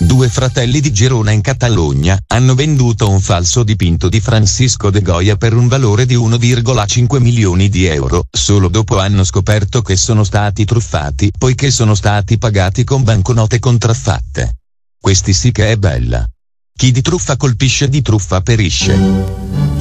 Due fratelli di Girona in Catalogna hanno venduto un falso dipinto di Francisco de Goya per un valore di 1,5 milioni di euro, solo dopo hanno scoperto che sono stati truffati, poiché sono stati pagati con banconote contraffatte. Questi sì che è bella. Chi di truffa colpisce di truffa perisce.